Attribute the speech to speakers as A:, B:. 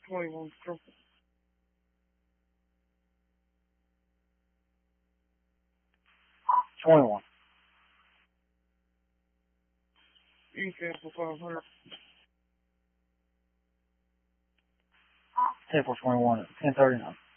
A: 21. Go.
B: 21.
A: You can cancel 500.
B: 10 for 21 at 10:39.